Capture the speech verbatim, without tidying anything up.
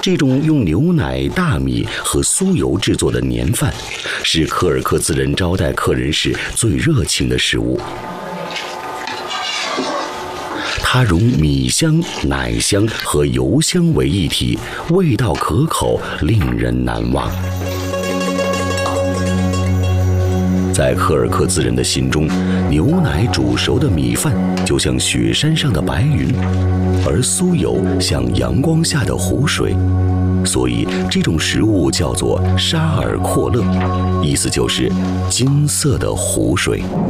这种用牛奶、大米和酥油制作的年饭，是柯尔克孜人招待客人时最热情的食物。它融米香、奶香和油香为一体，味道可口，令人难忘。在柯尔克孜人的心中，牛奶煮熟的米饭就像雪山上的白云，而酥油像阳光下的湖水，所以这种食物叫做沙尔阔勒，意思就是金色的湖水。